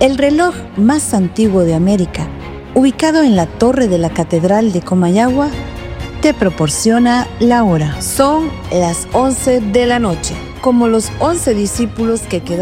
El reloj más antiguo de América, ubicado en la torre de la Catedral de Comayagua, te proporciona la hora. Son las 11 de la noche, como los 11 discípulos que quedaron